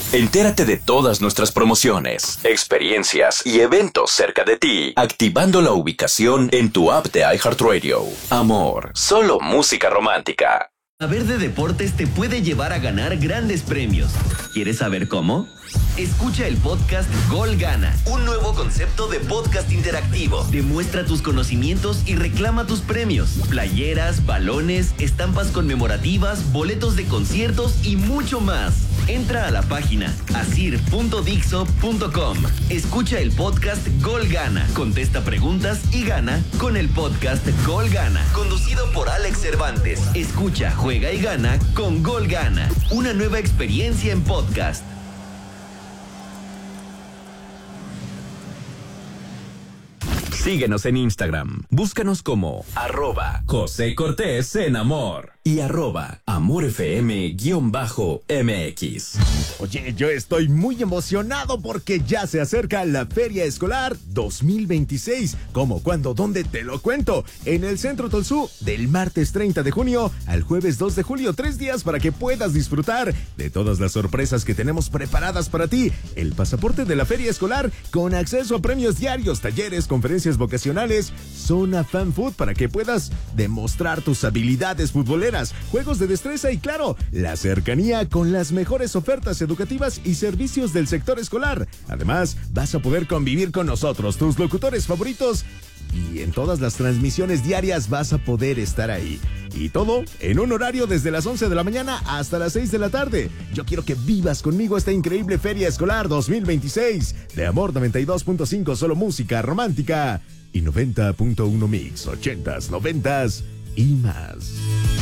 Entérate de todas nuestras promociones, experiencias y eventos cerca de ti, activando la ubicación en tu app de iHeartRadio. Amor, solo música romántica. Saber de deportes te puede llevar a ganar grandes premios. ¿Quieres saber cómo? Escucha el podcast Gol Gana, un nuevo concepto de podcast interactivo. Demuestra tus conocimientos y reclama tus premios. Playeras, balones, estampas conmemorativas, boletos de conciertos y mucho más. Entra a la página asir.dixo.com. Escucha el podcast Gol Gana. Contesta preguntas y gana con el podcast Gol Gana. Conducido por Alex Cervantes. Escucha, juega y gana con Gol Gana. Una nueva experiencia en podcast. Síguenos en Instagram. Búscanos como @José Cortés en Amor y @AmorFM_MX. Oye, yo estoy muy emocionado porque ya se acerca la Feria Escolar 2026. ¿Cómo, cuándo, dónde? Te lo cuento. En el Centro Tolsú, del martes 30 de junio al jueves 2 de julio. 3 días para que puedas disfrutar de todas las sorpresas que tenemos preparadas para ti. El pasaporte de la Feria Escolar con acceso a premios diarios, talleres, conferencias vocacionales, zona fan food para que puedas demostrar tus habilidades futboleras, juegos de destreza y, claro, la cercanía con las mejores ofertas educativas y servicios del sector escolar. Además, vas a poder convivir con nosotros, tus locutores favoritos, y en todas las transmisiones diarias vas a poder estar ahí. Y todo en un horario desde las 11 de la mañana hasta las 6 de la tarde. Yo quiero que vivas conmigo esta increíble Feria Escolar 2026 de Amor 92.5, solo música romántica, y 90.1 Mix, 80s, 90s y más.